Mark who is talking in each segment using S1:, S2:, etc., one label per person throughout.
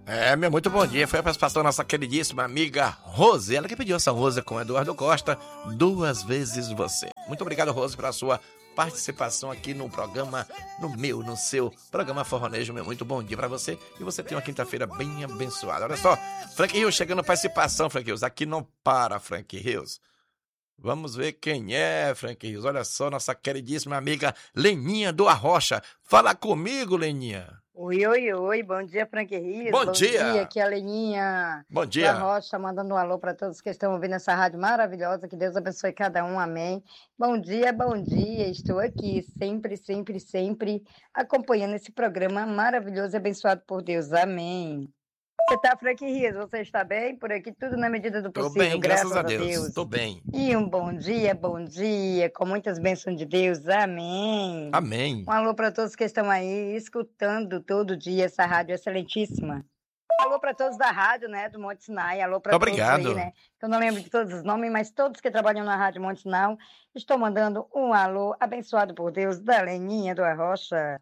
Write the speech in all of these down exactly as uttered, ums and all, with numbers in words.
S1: É, meu, muito bom dia. Foi a participação da nossa queridíssima amiga Rose. Ela que pediu essa Rose com Eduardo Costa, Duas Vezes Você. Muito obrigado, Rose, pela sua participação aqui no programa, no meu, no seu programa Forronejo. Meu, muito bom dia pra você. E você tem uma quinta-feira bem abençoada. Olha só, Frank Rios chegando a participação, Frank Rios. Aqui não para, Frank Rios. Vamos ver quem é, Frank Rios. Olha só, nossa queridíssima amiga Leninha do Arrocha. Fala comigo, Leninha.
S2: Oi, oi, oi, bom dia, Frank Rios.
S1: Bom,
S2: bom
S1: dia.
S2: dia, aqui é a Leninha.
S1: Bom dia.
S2: Da Rocha, mandando um alô para todos que estão ouvindo essa rádio maravilhosa, que Deus abençoe cada um, amém. Bom dia, bom dia, estou aqui sempre, sempre, sempre acompanhando esse programa maravilhoso e abençoado por Deus, amém. Você está, Frank Rios? Você está bem? Por aqui tudo na medida do possível,
S1: Tô bem, graças,
S2: graças
S1: a Deus.
S2: Deus.
S1: Tô bem.
S2: E um bom dia, bom dia, com muitas bênçãos de Deus, amém.
S1: Amém.
S2: Um alô para todos que estão aí escutando todo dia essa rádio excelentíssima. Um alô para todos da rádio, né, do Monte Sinai. Alô para todos aí, né? Eu não lembro de todos os nomes, mas todos que trabalham na rádio Monte Sinai, estou mandando um alô abençoado por Deus da Leninha do Arrocha.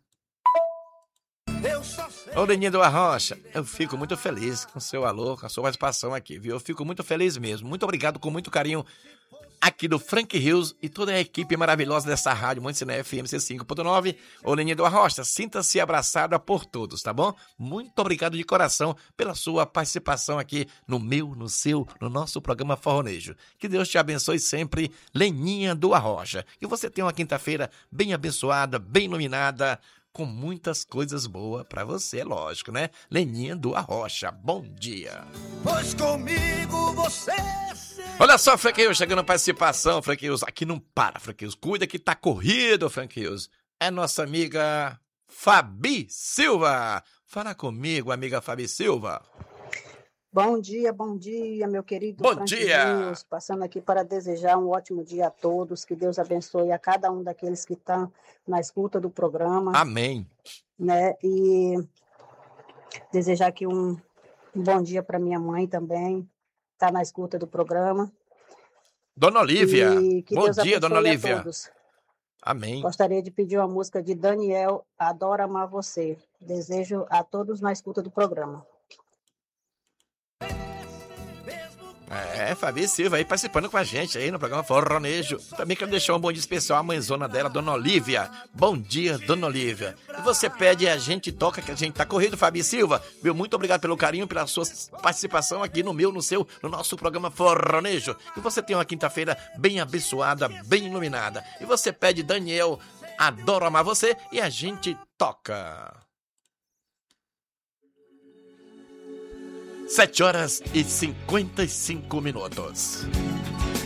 S1: Ô, Leninha do Arrocha, eu fico muito feliz com o seu alô, com a sua participação aqui, viu? Eu fico muito feliz mesmo. Muito obrigado, com muito carinho, aqui do Frank Rios e toda a equipe maravilhosa dessa rádio Monte Sinai F M C cinco ponto nove. Ô, Leninha do Arrocha, sinta-se abraçada por todos, tá bom? Muito obrigado de coração pela sua participação aqui no meu, no seu, no nosso programa Forronejo. Que Deus te abençoe sempre, Leninha do Arrocha. Que você tenha uma quinta-feira bem abençoada, bem iluminada, com muitas coisas boas pra você, lógico, né? Leninha do Arrocha, bom dia.
S3: Pois comigo você...
S1: Olha só, Frank Rios, chegando a participação, Frank Rios, aqui não para, Frank Rios, cuida que tá corrido, Frank Rios. É nossa amiga Fabi Silva. Fala comigo, amiga Fabi Silva.
S4: Bom dia, bom dia, meu querido
S1: Bom
S4: Frank
S1: dia.
S4: Rios, passando aqui para desejar um ótimo dia a todos, que Deus abençoe a cada um daqueles que estão na escuta do programa.
S1: Amém.
S4: Né? E desejar aqui um, um bom dia para minha mãe também, está na escuta do programa.
S1: Dona Olívia, bom
S4: Deus
S1: dia, Dona Olívia.
S4: Todos.
S1: Amém.
S4: Gostaria de pedir uma música de Daniel, Adoro Amar Você. Desejo a todos na escuta do programa.
S1: É, Fabi Silva aí participando com a gente aí no programa Forronejo. Também quero deixar um bom dia especial à mãezona dela, Dona Olívia. Bom dia, Dona Olívia. E você pede, a gente toca, que a gente tá corrido, Fabi Silva. Meu, muito obrigado pelo carinho, pela sua participação aqui no meu, no seu, no nosso programa Forronejo. E você tem uma quinta-feira bem abençoada, bem iluminada. E você pede, Daniel, Adoro Amar Você, e a gente toca. Sete horas e cinquenta e cinco minutos.